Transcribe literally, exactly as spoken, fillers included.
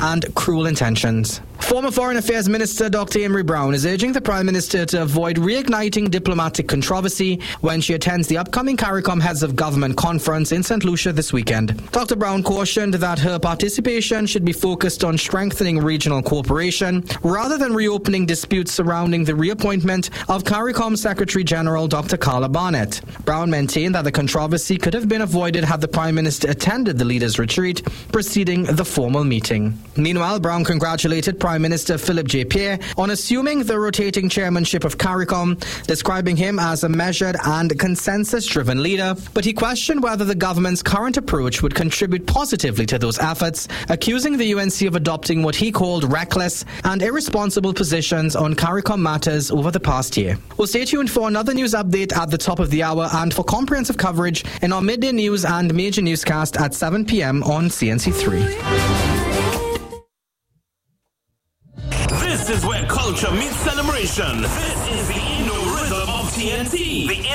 and cruel intentions. Former Foreign Affairs Minister Doctor Amory Brown is urging the Prime Minister to avoid reigniting diplomatic controversy when she attends the upcoming CARICOM Heads of Government Conference in Saint Lucia this weekend. Doctor Brown cautioned that her participation should be focused on strengthening regional cooperation rather than reopening disputes surrounding the reappointment of CARICOM Secretary General Doctor Carla Barnett. Brown maintained that the controversy could have been avoided had the Prime Minister attended the leaders' retreat preceding the formal meeting. Meanwhile, Brown congratulated Prime Minister Philip J. Pierre on assuming the rotating chairmanship of CARICOM, describing him as a measured and consensus-driven leader, but he questioned whether the government's current approach would contribute positively to those efforts, accusing the U N C of adopting what he called reckless and irresponsible positions on CARICOM matters over the past year. Well, stay tuned for another news update at the top of the hour and for comprehensive coverage in our midday news and major newscast at seven p.m. on C N C three. This is where culture meets celebration. This is the Indo Rhythm of T N T. The